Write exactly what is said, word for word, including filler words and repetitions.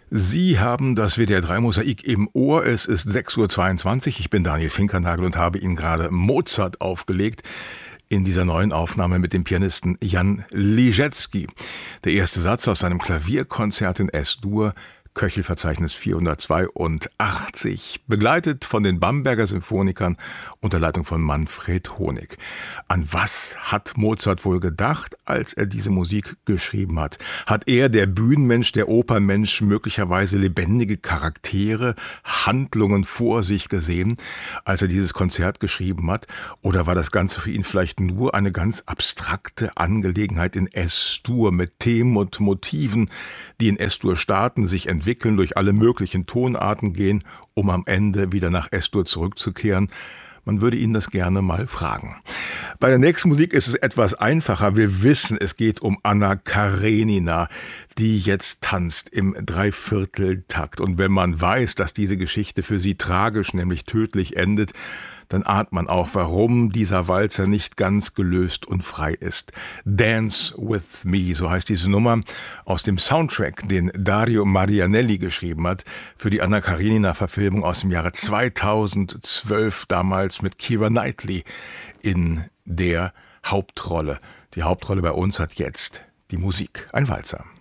Sie haben das W D R drei Mosaik im Ohr. Es ist sechs Uhr zweiundzwanzig. Ich bin Daniel Finkernagel und habe Ihnen gerade Mozart aufgelegt in dieser neuen Aufnahme mit dem Pianisten Jan Liszewski. Der erste Satz aus seinem Klavierkonzert in S-Dur, Köchelverzeichnis vierhundertzweiundachtzig, begleitet von den Bamberger Symphonikern unter Leitung von Manfred Honig. An was hat Mozart wohl gedacht, als er diese Musik geschrieben hat? Hat er, der Bühnenmensch, der Opernmensch, möglicherweise lebendige Charaktere, Handlungen vor sich gesehen, als er dieses Konzert geschrieben hat? Oder war das Ganze für ihn vielleicht nur eine ganz abstrakte Angelegenheit in S-Dur mit Themen und Motiven, die in S-Dur starten, sich entwickeln, durch alle möglichen Tonarten gehen, um am Ende wieder nach S-Dur zurückzukehren? Man würde ihn das gerne mal fragen. Bei der nächsten Musik ist es etwas einfacher. Wir wissen, es geht um Anna Karenina, die jetzt tanzt im Dreivierteltakt. Und wenn man weiß, dass diese Geschichte für sie tragisch, nämlich tödlich endet, dann ahnt man auch, warum dieser Walzer nicht ganz gelöst und frei ist. Dance with Me, so heißt diese Nummer aus dem Soundtrack, den Dario Marianelli geschrieben hat, für die Anna Karenina-Verfilmung aus dem Jahre zweitausendzwölf, damals mit Keira Knightley in der Hauptrolle. Die Hauptrolle bei uns hat jetzt die Musik, ein Walzer.